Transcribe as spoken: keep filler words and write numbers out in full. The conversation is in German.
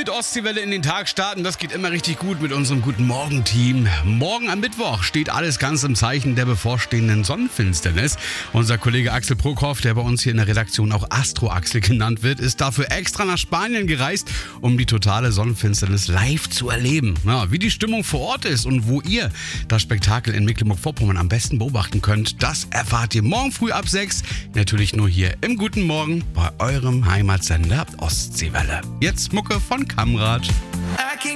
mit Ostseewelle in den Tag starten, das geht immer richtig gut mit unserem Guten Morgen-Team. Morgen am Mittwoch steht alles ganz im Zeichen der bevorstehenden Sonnenfinsternis. Unser Kollege Axel Prokhoff, der bei uns hier in der Redaktion auch Astro-Axel genannt wird, ist dafür extra nach Spanien gereist, um die totale Sonnenfinsternis live zu erleben. Ja, wie die Stimmung vor Ort ist und wo ihr das Spektakel in Mecklenburg-Vorpommern am besten beobachten könnt, das erfahrt ihr morgen früh ab sechs. Natürlich nur hier im Guten Morgen bei eurem Heimatsender Ostseewelle. Jetzt Mucke von Kamrat.